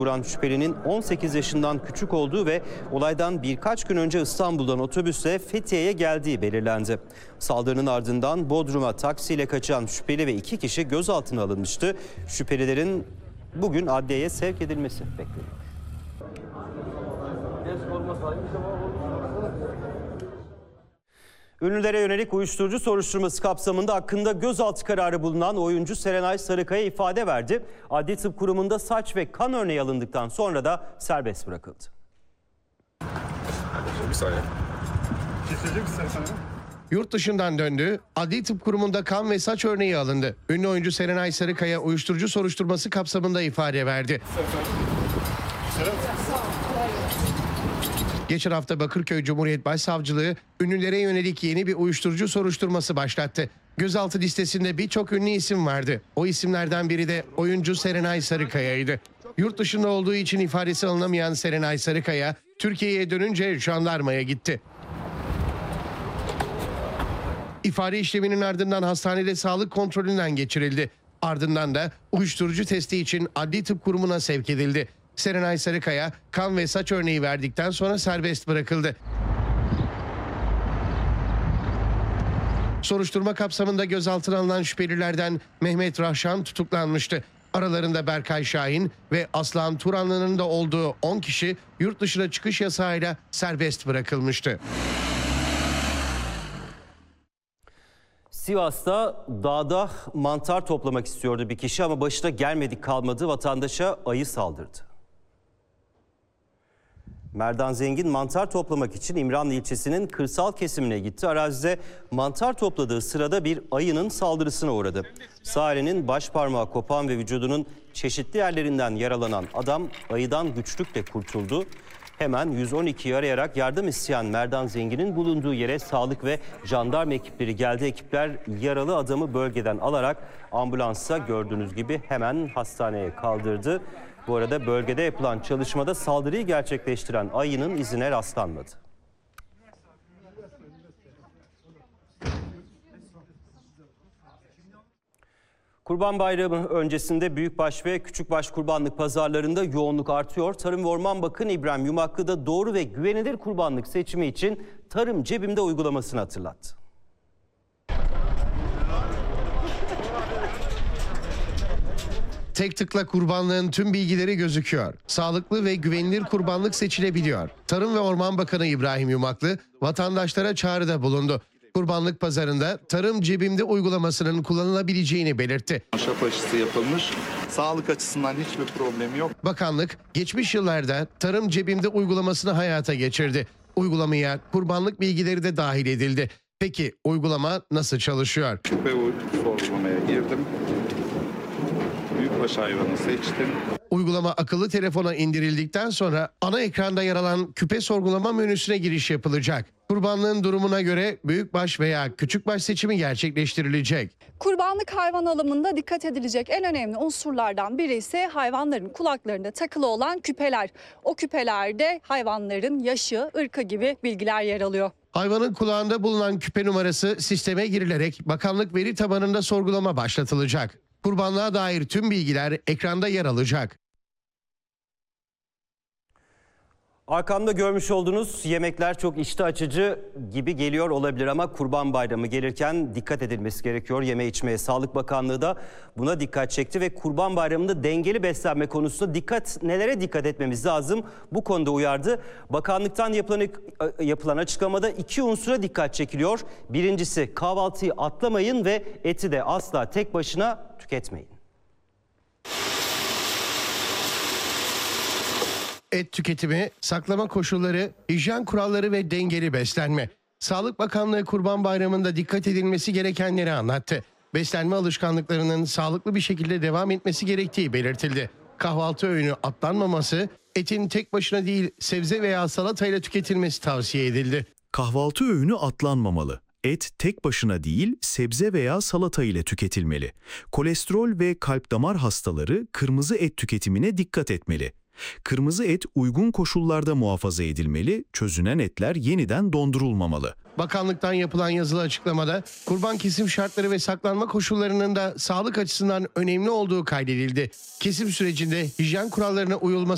Vuran şüphelinin 18 yaşından küçük olduğu ve olaydan birkaç gün önce İstanbul'dan otobüsle Fethiye'ye geldiği belirlendi. Saldırının ardından Bodrum'a taksiyle kaçan şüpheli ve 2 kişi gözaltına alınmıştı. Şüphelilerin bugün adliyeye sevk edilmesi bekleniyor. Ünlülere yönelik uyuşturucu soruşturması kapsamında hakkında gözaltı kararı bulunan oyuncu Serenay Sarıkaya ifade verdi. Adli Tıp Kurumu'nda saç ve kan örneği alındıktan sonra da serbest bırakıldı. Bir saniye. Yurt dışından döndü, Adli Tıp Kurumu'nda kan ve saç örneği alındı. Ünlü oyuncu Serenay Sarıkaya uyuşturucu soruşturması kapsamında ifade verdi. Geçen hafta Bakırköy Cumhuriyet Başsavcılığı ünlülere yönelik yeni bir uyuşturucu soruşturması başlattı. Gözaltı listesinde birçok ünlü isim vardı. O isimlerden biri de oyuncu Serenay Sarıkaya'ydı. Yurt dışında olduğu için ifadesi alınamayan Serenay Sarıkaya, Türkiye'ye dönünce jandarmaya gitti. İfade işleminin ardından hastanede sağlık kontrolünden geçirildi. Ardından da uyuşturucu testi için Adli Tıp Kurumu'na sevk edildi. Serenay Sarıkaya kan ve saç örneği verdikten sonra serbest bırakıldı. Soruşturma kapsamında gözaltına alınan şüphelilerden Mehmet Rahşan tutuklanmıştı. Aralarında Berkay Şahin ve Aslan Turanlı'nın da olduğu 10 kişi yurt dışına çıkış yasağıyla serbest bırakılmıştı. Sivas'ta dağda mantar toplamak istiyordu bir kişi ama başına gelmedik kalmadı, vatandaşa ayı saldırdı. Merdan Zengin mantar toplamak için İmranlı ilçesinin kırsal kesimine gitti. Arazide mantar topladığı sırada bir ayının saldırısına uğradı. Sağ elinin baş parmağı kopan ve vücudunun çeşitli yerlerinden yaralanan adam ayıdan güçlükle kurtuldu. Hemen 112'yi arayarak yardım isteyen Merdan Zengin'in bulunduğu yere sağlık ve jandarma ekipleri geldi. Ekipler yaralı adamı bölgeden alarak ambulansa gördüğünüz gibi hemen hastaneye kaldırdı. Bu arada bölgede yapılan çalışmada saldırıyı gerçekleştiren ayının izine rastlanmadı. Kurban Bayramı öncesinde büyükbaş ve küçükbaş kurbanlık pazarlarında yoğunluk artıyor. Tarım ve Orman Bakanı İbrahim Yumaklı da doğru ve güvenilir kurbanlık seçimi için Tarım Cebimde uygulamasını hatırlattı. Tek tıkla kurbanlığın tüm bilgileri gözüküyor. Sağlıklı ve güvenilir kurbanlık seçilebiliyor. Tarım ve Orman Bakanı İbrahim Yumaklı vatandaşlara çağrıda bulundu. Kurbanlık pazarında Tarım Cebimde uygulamasının kullanılabileceğini belirtti. Şap aşısı yapılmış. Sağlık açısından hiçbir problemi yok. Bakanlık geçmiş yıllarda Tarım Cebimde uygulamasını hayata geçirdi. Uygulamaya kurbanlık bilgileri de dahil edildi. Peki uygulama nasıl çalışıyor? Küpe sorgulamaya girdim. Büyükbaş hayvanı seçtim. Uygulama akıllı telefona indirildikten sonra ana ekranda yer alan küpe sorgulama menüsüne giriş yapılacak. Kurbanlığın durumuna göre büyükbaş veya küçükbaş seçimi gerçekleştirilecek. Kurbanlık hayvan alımında dikkat edilecek en önemli unsurlardan biri ise hayvanların kulaklarında takılı olan küpeler. O küpelerde hayvanların yaşı, ırkı gibi bilgiler yer alıyor. Hayvanın kulağında bulunan küpe numarası sisteme girilerek bakanlık veri tabanında sorgulama başlatılacak. Kurbanlığa dair tüm bilgiler ekranda yer alacak. Arkamda görmüş olduğunuz yemekler çok iştah açıcı gibi geliyor olabilir ama Kurban Bayramı gelirken dikkat edilmesi gerekiyor. Yeme içmeye Sağlık Bakanlığı da buna dikkat çekti ve Kurban Bayramı'nda dengeli beslenme konusunda nelere dikkat etmemiz lazım bu konuda uyardı. Bakanlıktan yapılan açıklamada 2 unsura dikkat çekiliyor. Birincisi kahvaltıyı atlamayın ve eti de asla tek başına tüketmeyin. Et tüketimi, saklama koşulları, hijyen kuralları ve dengeli beslenme. Sağlık Bakanlığı Kurban Bayramı'nda dikkat edilmesi gerekenleri anlattı. Beslenme alışkanlıklarının sağlıklı bir şekilde devam etmesi gerektiği belirtildi. Kahvaltı öğünü atlanmaması, etin tek başına değil sebze veya salatayla tüketilmesi tavsiye edildi. Kahvaltı öğünü atlanmamalı. Et tek başına değil, sebze veya salata ile tüketilmeli. Kolesterol ve kalp damar hastaları kırmızı et tüketimine dikkat etmeli. Kırmızı et uygun koşullarda muhafaza edilmeli, çözünen etler yeniden dondurulmamalı. Bakanlıktan yapılan yazılı açıklamada kurban kesim şartları ve saklanma koşullarının da sağlık açısından önemli olduğu kaydedildi. Kesim sürecinde hijyen kurallarına uyulması